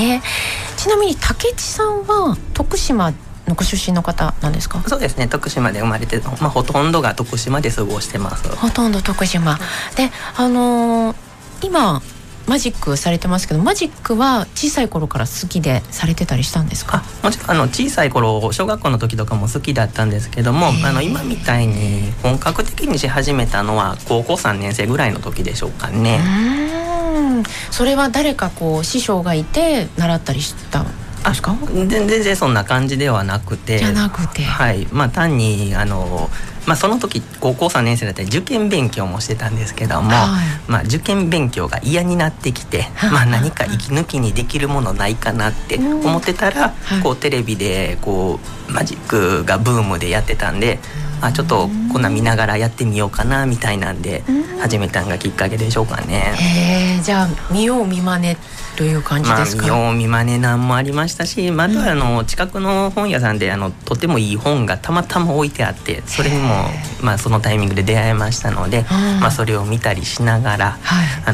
ね。ちなみに竹地さんは徳島のご出身の方なんですか？ そうですね、徳島で生まれて、ほとんどが徳島で過ごしてます。 ほとんど徳島で、今マジックされてますけど、マジックは小さい頃から好きでされてたりしたんですか？ もちろん小さい頃小学校の時とかも好きだったんですけども、今みたいに本格的にし始めたのは高校3年生ぐらいの時でしょうかね。 それは誰か師匠がいて習ったりしたんですか？ 全然そんな感じではなくて、はい、単にその時高校3年生だったら受験勉強もしてたんですけども、受験勉強が嫌になってきて、何か息抜きにできるものないかなって思ってたら、テレビでマジックがブームでやってたんで、ちょっとこんな見ながらやってみようかなみたいなんで始めたのがきっかけでしょうかね。 じゃあ見よう見まねという感じですか？ 見よう見まねなんもありましたし、あとは近くの本屋さんでとてもいい本がたまたま置いてあって、それにもそのタイミングで出会えましたので、それを見たりしながら、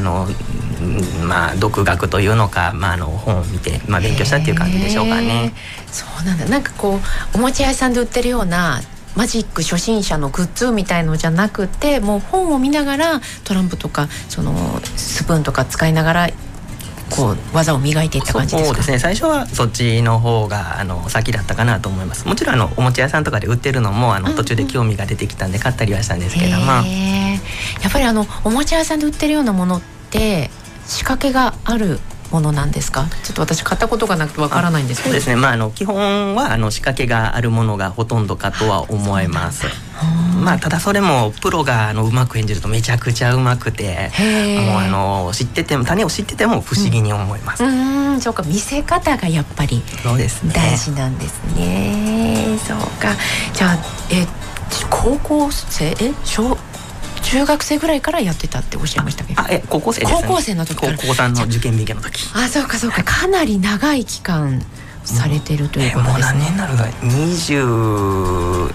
独学というのか、本を見て、勉強したっていう感じでしょうかね。 そうなんだ。なんかおもちゃ屋さんで売ってるようなマジック初心者のグッズみたいのじゃなくて、もう本を見ながらトランプとかそのスプーンとか使いながら技を磨いていった感じですか？ そうですね、最初はそっちの方が先だったかなと思います。もちろんおもちゃ屋さんとかで売ってるのも途中で興味が出てきたんで買ったりはしたんですけども、やっぱりおもちゃ屋さんで売ってるようなものって仕掛けがあるものなんですか？ちょっと私買ったことがなくてわからないんですけど。 そうですね、基本は仕掛けがあるものがほとんどかとは思います。ただそれもプロがうまく演じるとめちゃくちゃうまくて、もう知ってても種を知ってても不思議に思います。 そうか、見せ方がやっぱり大事なんですね。そうか。じゃあ高校生中学生ぐらいからやってたっておっしゃいましたけど。 高校生ですね。 高校生の時から。 高校3の受験勉強の時。 そうかそうか。かなり長い期間されてるということですね。 もう何年になるか、22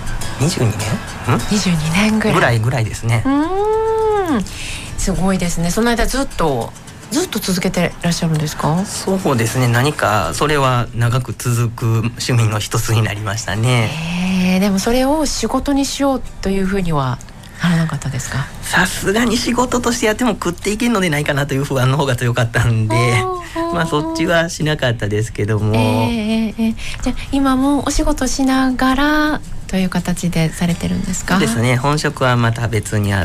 年ぐらいですね。 すごいですね。その間ずっと続けてらっしゃるんですか？ そうですね、何かそれは長く続く趣味の一つになりましたね。 でもそれを仕事にしようというふうにはならなかったですか？ さすがに仕事としてやっても食っていけるのでないかなという不安の方が強かったんで、そっちはしなかったですけども、 じゃあ今もお仕事しながらという形でされてるんですか？ そうですね、本職はまた別にあって、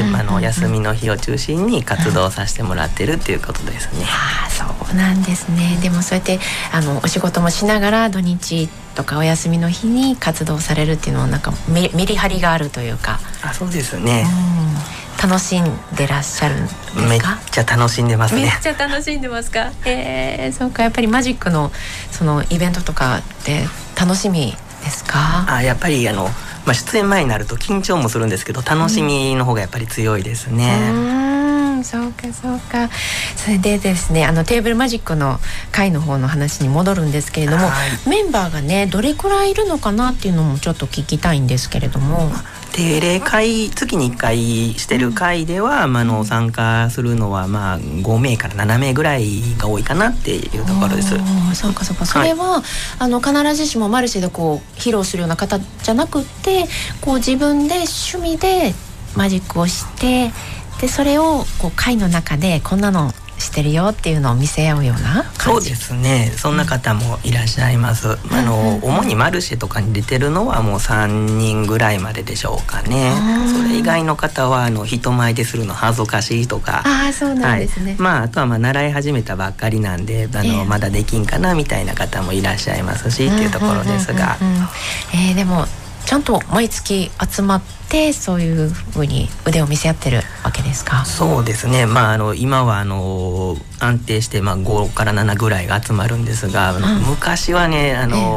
休みの日を中心に活動させてもらってるっていうことですね。 そうなんですね。でもそうやってお仕事もしながら土日とかお休みの日に活動されるっていうのはなんかメリハリがあるというか。 そうですね、 楽しんでらっしゃるんですか？ めっちゃ楽しんでますね。 めっちゃ楽しんでますか？そうか。やっぱりマジックのそのイベントとかって楽しみですか？ やっぱり出演前になると緊張もするんですけど、楽しみの方がやっぱり強いですね。 そうかそうか。それでですね、テーブルマジックの会の方の話に戻るんですけれども、メンバーがねどれくらいいるのかなっていうのもちょっと聞きたいんですけれども。 定例会、月に1回してる会では、参加するのは5名から7名ぐらいが多いかなっていうところです。 そうかそうか。それは、必ずしもマルシェで披露するような方じゃなくて、自分で趣味でマジックをして、でそれを会の中でこんなのしてるよっていうのを見せ合うような感じ。 そうですね、そんな方もいらっしゃいます。主にマルシェとかに出てるのはもう3人ぐらいまででしょうかね。それ以外の方は人前でするの恥ずかしいとか。 そうなんですね。 あとは習い始めたばっかりなんでまだできんかなみたいな方もいらっしゃいますしっていうところですが、 でもちゃんと毎月集まってそういう風に腕を見せ合ってるわけですか？ そうですね、今は安定して5から7ぐらいが集まるんですが、昔はね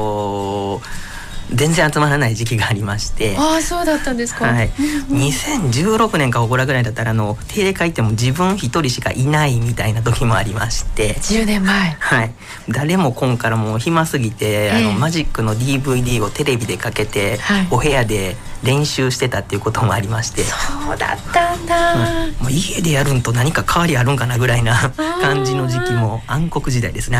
全然集まらない時期がありまして。 そうだったんですか？ 2016年かここらぐらいだったら定例会っても自分一人しかいないみたいな時もありまして、 10年前。 誰も来んからもう暇すぎて、マジックの DVD をテレビでかけて、お部屋で練習してたっていうこともありまして。 そうだったんだ。 もう家でやるんと何か変わりあるんかなぐらいな感じの時期も暗黒時代ですね。